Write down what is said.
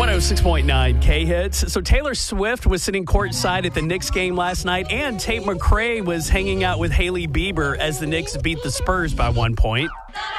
106.9 K-Hits. So Taylor Swift was sitting courtside at the Knicks game last night, and Tate McRae was hanging out with Hailey Bieber as the Knicks beat the Spurs by 1 point.